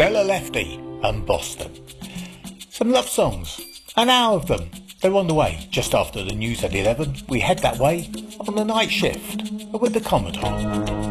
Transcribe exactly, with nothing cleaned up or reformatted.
Bella Lefty and Boston. Some love songs, an hour of them. They're on the way. Just after the news at eleven, we head that way on the night shift with the Commodore.